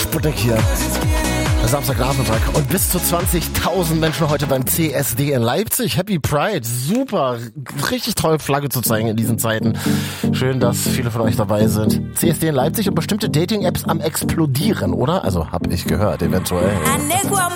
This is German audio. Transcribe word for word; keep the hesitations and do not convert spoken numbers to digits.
Sputnik hier. Samstagnachmittag und bis zu zwanzigtausend Menschen heute beim C S D in Leipzig. Happy Pride, super, richtig toll Flagge zu zeigen in diesen Zeiten. Schön, dass viele von euch dabei sind. C S D in Leipzig und bestimmte Dating-Apps am explodieren, oder? Also hab ich gehört, eventuell.